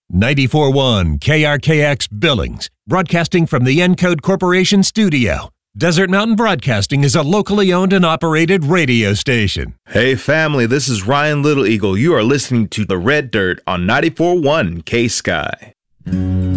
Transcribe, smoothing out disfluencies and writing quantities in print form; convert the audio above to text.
94.1 KRKX Billings, broadcasting from the Encode Corporation studio. Desert Mountain Broadcasting is a locally owned and operated radio station. Hey family, this is Ryan Little Eagle. You are listening to The Red Dirt on 94.1 K-Sky.